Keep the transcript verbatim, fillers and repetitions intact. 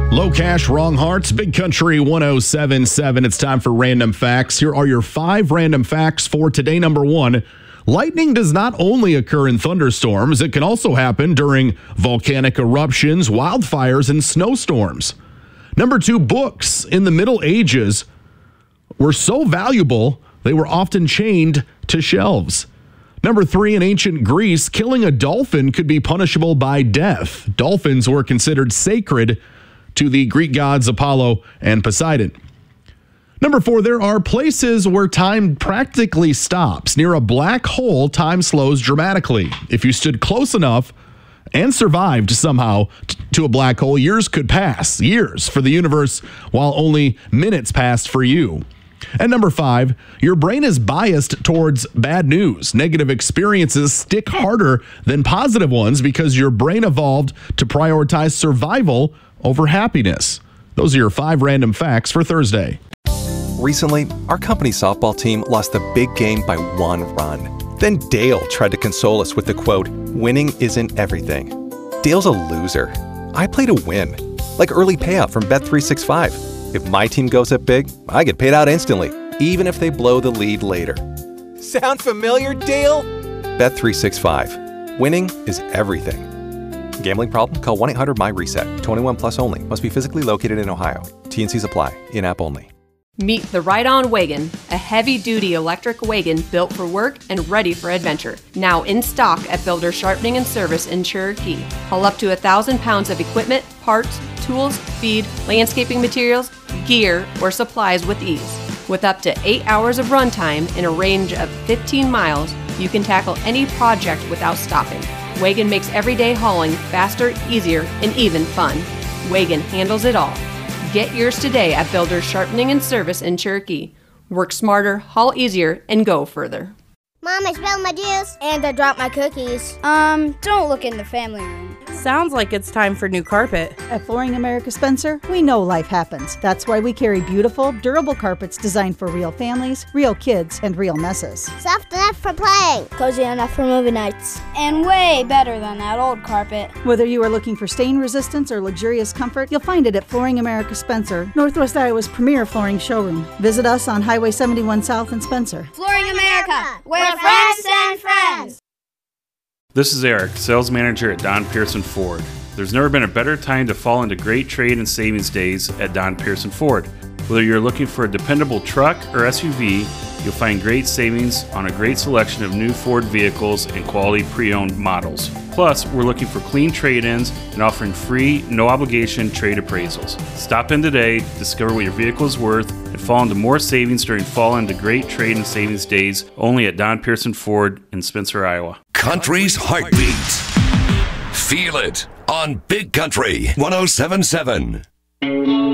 Low cash, wrong hearts, Big Country one oh seven point seven. It's time for random facts. Here are your five random facts for today. Number one, lightning does not only occur in thunderstorms, it can also happen during volcanic eruptions, wildfires, and snowstorms. Number two, books in the Middle Ages were so valuable, they were often chained to shelves. Number three, in ancient Greece, killing a dolphin could be punishable by death. Dolphins were considered sacred to the Greek gods Apollo and Poseidon. Number four, there are places where time practically stops. Near a black hole, time slows dramatically. If you stood close enough and survived somehow t- to a black hole, years could pass, years for the universe, while only minutes passed for you. And number five, your brain is biased towards bad news. Negative experiences stick harder than positive ones because your brain evolved to prioritize survival over happiness. Those are your five random facts for Thursday. Recently, our company softball team lost the big game by one run. Then Dale tried to console us with the quote, "Winning isn't everything." Dale's a loser. I play to win, like early payout from Bet three sixty-five. If my team goes up big, I get paid out instantly, even if they blow the lead later. Sound familiar, Dale? Bet three sixty-five. Winning is everything. Gambling problem? Call one eight hundred M Y reset. twenty-one plus only. Must be physically located in Ohio. T and Cs apply. In-app only. Meet the Ride-On Wagon, a heavy-duty electric wagon built for work and ready for adventure. Now in stock at Builder Sharpening and Service in Cherokee. Haul up to one thousand pounds of equipment, parts, tools, feed, landscaping materials, gear, or supplies with ease. With up to eight hours of runtime and a range of fifteen miles, you can tackle any project without stopping. Wagon makes everyday hauling faster, easier, and even fun. Wagon handles it all. Get yours today at Builders Sharpening and Service in Cherokee. Work smarter, haul easier, and go further. Mom, I spilled my juice. And I dropped my cookies. Um, don't look in the family room. Sounds like it's time for new carpet. At Flooring America Spencer, we know life happens. That's why we carry beautiful, durable carpets designed for real families, real kids, and real messes. Soft enough for playing. Cozy enough for movie nights. And way better than that old carpet. Whether you are looking for stain resistance or luxurious comfort, you'll find it at Flooring America Spencer, Northwest Iowa's premier flooring showroom. Visit us on Highway seventy-one South in Spencer. Flooring America, where friends send friends. This is Eric, sales manager at Don Pearson Ford. There's never been a better time to fall into great trade and savings days at Don Pearson Ford. Whether you're looking for a dependable truck or S U V, you'll find great savings on a great selection of new Ford vehicles and quality pre-owned models. Plus, we're looking for clean trade-ins and offering free, no-obligation trade appraisals. Stop in today, discover what your vehicle is worth, and fall into more savings during fall into great trade and savings days only at Don Pearson Ford in Spencer, Iowa. Country's heartbeat. Feel it on Big Country one oh seven point seven.